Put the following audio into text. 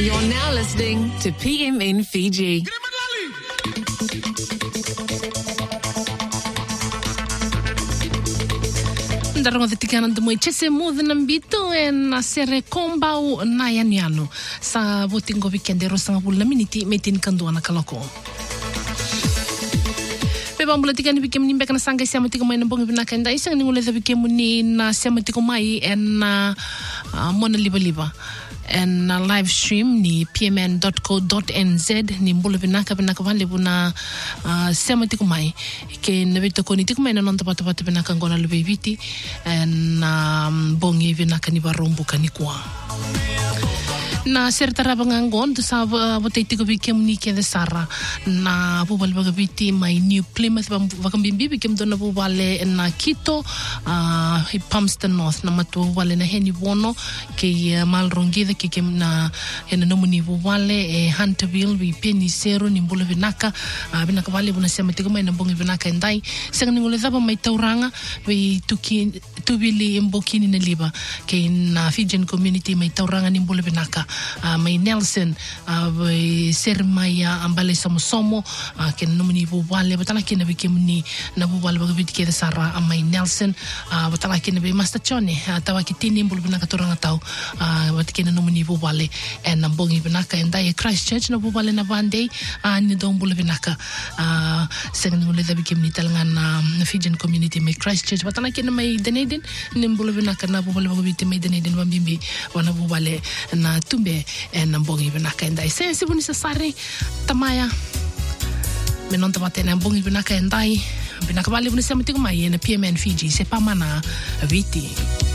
You're now listening to PMN Fiji. Darango the tikana de moi chese mo de nambito en sere kombau na yaniano sa votingo weekendero sanga bulla miniti metin kanduana kalako. Pebambula tikani bikem ni bekana sanga siamo tiko mai na bongi binaka ndai sanga ni ngule bikem ni na siamo tiko mai en mona liba en live stream ni pmn.co.nz ni mbulu binaka vale buna siamo tiko mai ke nabito ko ni tiko mai na nonta pata binaka ngona lubeviti en bongi binaka ni barombu kanikwa na sertaraba ngangon to sa botaitiko bikem ni ke de sara na bubal bagabiti mai New Plymouth vakambimbi bikem dona bubale na Quito Palmerston North na matu bubale na heni bono ke malrongida ke kem na hena nomuni bubale Hunterville bi Penicero ni mbolo binaka vale buna sema tiko mai na bongi binaka ndai sanga ngole zaba mai tauranga bi tubili mbokini na liba ke na Fijian community mai tauranga ni mbolo binaka mai Nelson ser mai ambale somo ke nomini bubale batala ke na bikem ni na bubale bagabit ke sara mai Nelson batala ke na be Master Chone tawa ke tini mbulu binaka toranga tau batke na nomini bubale en bongi binaka endai Christchurch na bubale na Vande ni do mbulu binaka second ngule da bikem ni talangan na Fijian community mai Christchurch batala ke na mai Dunedin ni mbulu binaka na bubale bagabit mai Dunedin bambimbi wana bubale na tumbe en bongi binaka endai sensi buni sasare tamaya menonta batena bongi binaka endai binaka vale buni sema tiko mai na PMN Fiji se pamana viti